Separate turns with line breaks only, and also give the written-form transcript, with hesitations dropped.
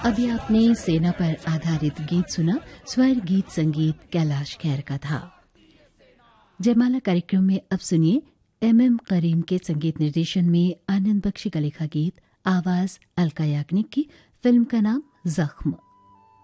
अभी आपने सेना पर आधारित गीत सुना। स्वर गीत संगीत कैलाश खेर का था। जयमाला कार्यक्रम में अब सुनिए MM करीम के संगीत निर्देशन में आनंद बख्शी का लिखा गीत, आवाज अलका याग्निक की। फिल्म का नाम जख्म।